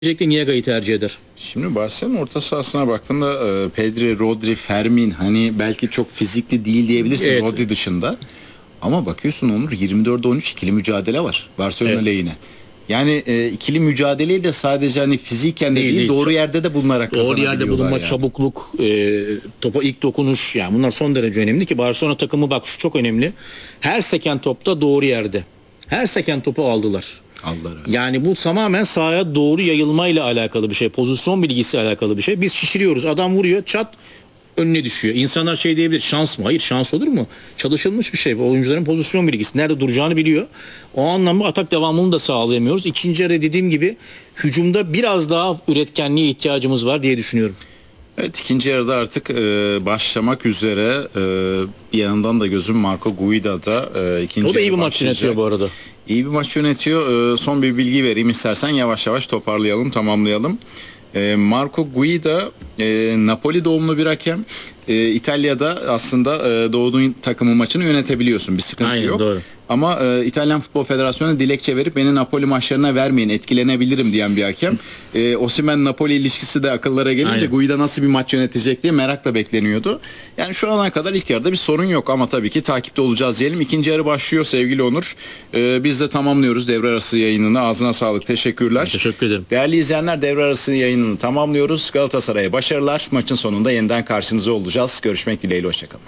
Öncelikle Niaga'yı tercih eder. Şimdi Barcelona orta sahasına baktığında Pedri, Rodri, Fermin hani belki çok fizikli değil diyebilirsin, Evet. Rodri dışında. Ama bakıyorsun Onur 24'e 13 ikili mücadele var Barcelona Evet. lehine. Yani ikili mücadeleyi de sadece hani fiziken de Değil, değil, değil. doğru yerde de bulunarak Doğru yerde kazanabiliyorlar bulunma, yani. çabukluk, topa ilk dokunuş, yani bunlar son derece önemli ki Barcelona takımı, bak şu çok önemli. Her seken topta doğru yerde. Her seken topu aldılar. Aldılar, evet. Yani bu tamamen sahaya doğru yayılmayla alakalı bir şey. Pozisyon bilgisiyle alakalı bir şey. Biz şişiriyoruz. Adam vuruyor, çat önüne düşüyor. İnsanlar şey diyebilir, şans mı? Hayır, şans olur mu? Çalışılmış bir şey. Bu oyuncuların pozisyon bilgisi. Nerede duracağını biliyor. O anlamda atak devamını da sağlayamıyoruz. İkinci yarı dediğim gibi hücumda biraz daha üretkenliğe ihtiyacımız var diye düşünüyorum. Evet, ikinci yarıda artık başlamak üzere. Bir yandan da gözüm Marco Guida'da ikinci O da iyi yarı bir maç başlayacak. yönetiyor bu arada. İyi bir maç yönetiyor. Son bir bilgi vereyim istersen, yavaş yavaş toparlayalım, tamamlayalım. Marco Guida Napoli doğumlu bir hakem. İtalya'da aslında doğduğun takımın maçını yönetebiliyorsun. Bir sıkıntı Aynen, yok. doğru. Ama İtalyan Futbol Federasyonu dilekçe verip beni Napoli maçlarına vermeyin, etkilenebilirim diyen bir hakem. Osimhen Napoli ilişkisi de akıllara gelince Aynen. Guida nasıl bir maç yönetecek diye merakla bekleniyordu. Yani şu ana kadar ilk yarıda bir sorun yok ama tabii ki takipte olacağız diyelim. İkinci yarı başlıyor sevgili Onur. Biz de tamamlıyoruz devre arası yayınını. Ağzına sağlık. Teşekkürler. Teşekkür ederim. Değerli izleyenler, devre arası yayınını tamamlıyoruz. Galatasaray'a başarılar. Maçın sonunda yeniden karşınızda olacağız. Görüşmek dileğiyle. Hoşçakalın.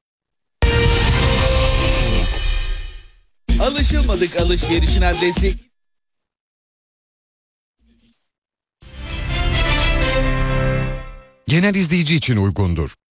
Alışılmadık alışverişin adresi Genel izleyici için uygundur.